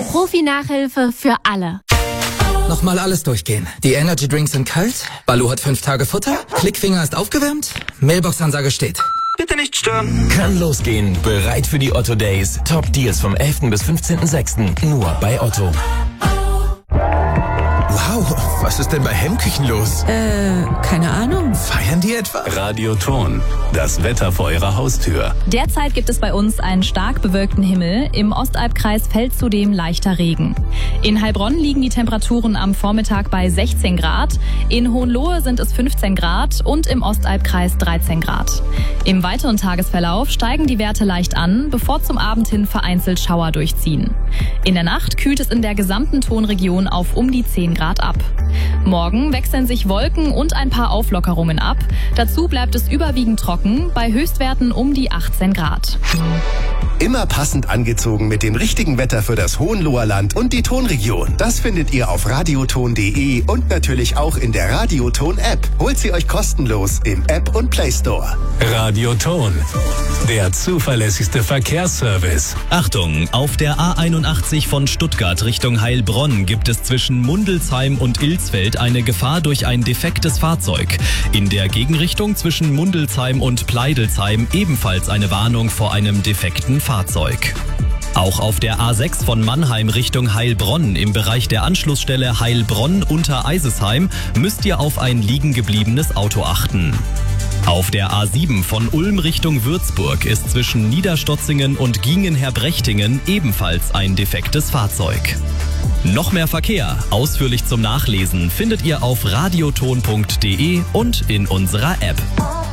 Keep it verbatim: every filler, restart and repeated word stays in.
Profi-Nachhilfe für alle. Nochmal alles durchgehen. Die Energy Drinks sind kalt, Baloo hat fünf Tage Futter, Klickfinger ist aufgewärmt, Mailbox-Ansage steht. Bitte nicht stören. Kann losgehen. Bereit für die Otto Days. Top Deals vom elften bis fünfzehnten sechsten Nur bei Otto. Wow, was ist denn bei Hemmküchen los? Äh, keine Ahnung. Feiern die etwa? Radio Ton, das Wetter vor Ihrer Haustür. Derzeit gibt es bei uns einen stark bewölkten Himmel. Im Ostalbkreis fällt zudem leichter Regen. In Heilbronn liegen die Temperaturen am Vormittag bei sechzehn Grad. In Hohenlohe sind es fünfzehn Grad und im Ostalbkreis dreizehn Grad. Im weiteren Tagesverlauf steigen die Werte leicht an, bevor zum Abend hin vereinzelt Schauer durchziehen. In der Nacht kühlt es in der gesamten Tonregion auf um die zehn Grad ab. Morgen wechseln sich Wolken und ein paar Auflockerungen ab. Dazu bleibt es überwiegend trocken, bei Höchstwerten um die achtzehn Grad. Immer passend angezogen mit dem richtigen Wetter für das Hohenloher Land und die Tonregion. Das findet ihr auf radioton punkt de und natürlich auch in der Radioton-App. Holt sie euch kostenlos im App und Play Store. Radio Ton, der zuverlässigste Verkehrsservice. Achtung, auf der A einundachtzig von Stuttgart Richtung Heilbronn gibt es zwischen Mundelsheim und Ilsfeld eine Gefahr durch ein defektes Fahrzeug. In der Gegenrichtung zwischen Mundelsheim und Pleidelsheim ebenfalls eine Warnung vor einem defekten Fahrzeug. Auch auf der A sechs von Mannheim Richtung Heilbronn im Bereich der Anschlussstelle Heilbronn unter Eisesheim müsst ihr auf ein liegen gebliebenes Auto achten. Auf der A sieben von Ulm Richtung Würzburg ist zwischen Niederstotzingen und Giengenher-Brechtingen ebenfalls ein defektes Fahrzeug. Noch mehr Verkehr, ausführlich zum Nachlesen, findet ihr auf radioton punkt de und in unserer App.